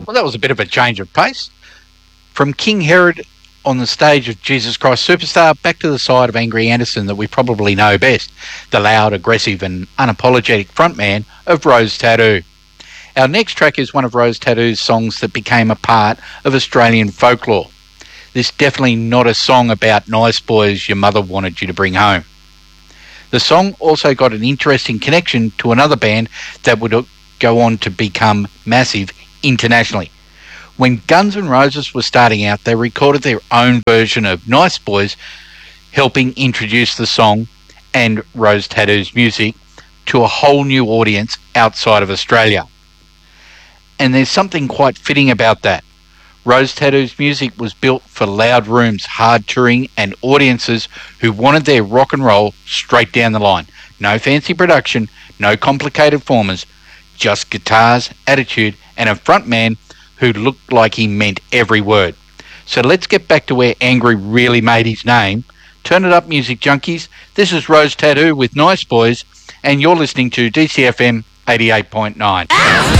Well, that was a bit of a change of pace. From King Herod on the stage of Jesus Christ Superstar, back to the side of Angry Anderson that we probably know best, the loud, aggressive and unapologetic frontman of Rose Tattoo. Our next track is one of Rose Tattoo's songs that became a part of Australian folklore. This definitely not a song about nice boys your mother wanted you to bring home. The song also got an interesting connection to another band that would go on to become massive internationally. When Guns N' Roses were starting out, they recorded their own version of Nice Boys, helping introduce the song and Rose Tattoo's music to a whole new audience outside of Australia. And there's something quite fitting about that. Rose Tattoo's music was built for loud rooms, hard touring, and audiences who wanted their rock and roll straight down the line. No fancy production, no complicated formers, just guitars, attitude, and a frontman who looked like he meant every word. So let's get back to where Angry really made his name. Turn it up, music junkies. This is Rose Tattoo with Nice Boys, and you're listening to DCFM 88.9.